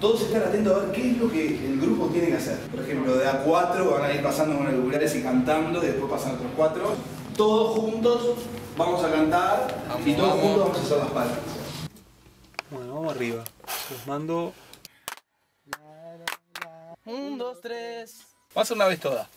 todos están atentos a ver qué es lo que el grupo tiene que hacer. Por ejemplo, de a 4 van a ir pasando con auriculares y cantando, y después pasan otros 4. Todos juntos vamos a cantar y todos juntos vamos a hacer las palmas. Bueno, vamos arriba. Les mando. 1, 2, 3. Vamos a hacer una vez toda.